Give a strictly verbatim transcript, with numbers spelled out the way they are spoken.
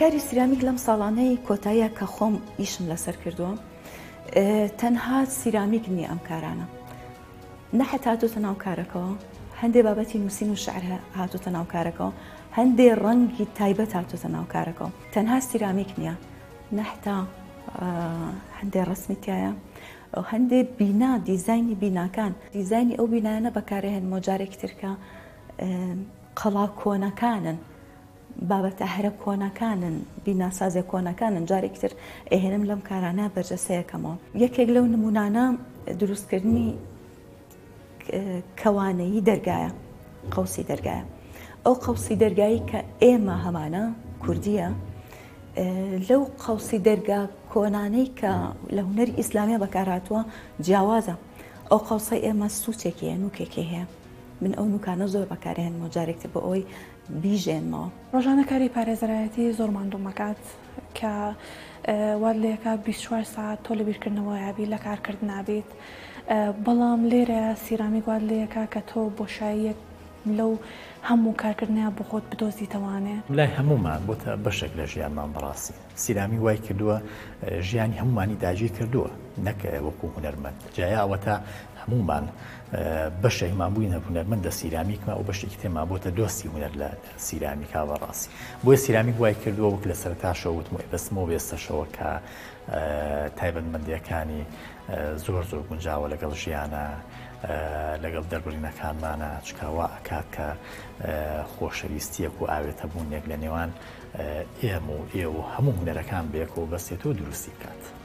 کاری سیرامیک لەم ساڵانەی کۆتاییە کە خۆم ئیشم لەسەر کردووە تەنها سیرامیک نییە ئەم کارانە نەحەت هاتوتە ناو کارەکەەوە هەندێ بابەتی نووسین و شعر هاتوتە ناو کارەکەەوە هەندێ ڕەنگی تایبەت هاتوتە ناو کارەکەەوە تەنها سیرامیک نییە نەحتا هەندێ ڕسمیتایە هەندێ بینا دیزایانی بیناکان دیزایانی ئەو بینایانە بەکارهێنمەوە جارێکتر کە قەڵا کۆنەکانن بابەتە هەرە کۆنەکانن بیناسازە کۆنەکانن جارێکتر ئێهێنم لەم کارانە بەرجەسەیەکەمەوە یەکێک لەو نمونانە دروستکردنی کەوانەیی دەرگایە قەوسی دەرگایە ئەو قەوسی دەرگایی کە ئێمە هەمانە کوردیە لەو قەوسی دەرگا کۆنانەی کە لە هونەری ئیسلامیە بەکارهاتووە جیاوازە ئەو قەوسەی ئێمە سوچێکی هەیە نوکێکی هەیە من ئەو نوکانە زۆر بەکارهێنمەوە جارێکتر بە ئەوی بیژێنمەوە ڕۆژانە کاری پارێزەرایەتی زۆر ماندوومەکات کە واد لێکە بیست و چوار ساعت تۆ لە بیرکردنەوە یابی لە کارکردن نابێت بەڵام لێرە سیرامیک واد لێکە کە تۆ بۆشاییەک لەو هەموو کارکردنیان بۆ خۆت بدۆزیتەوانێ لای هەمومان بۆتە بەشێک لە ژیانمان بەڕاستی سیرامی وای کردووە ژیانی هەمومانی داگیر کردووە نەک وەکو هونەرمەند جایە ئەوەتە هەمومان بەشێکمان بووینە هونەرمەندە سیرامیکمە و بەشێکی تێما بۆتە دۆستی هونەر لە سیرامیکا بەڕاستی بۆیە سیرامیک وای کردووە وەک لە سەرتاشەوە وتمەوە بەسمەوە بێستەشەوە کە تایبەتمەندیەکانی زۆر زۆر گونجاوە لەگەڵ ژیانە لەگەڵ دەربڕینەکانمانە چکاوە ئەکات کە خۆشەویستیەک و ئاوێتە بوونێک لە نێوان ئێمە و ئێوە هەموو هونەرەکان بێکەوە بەسێتەوە دروستی بکات.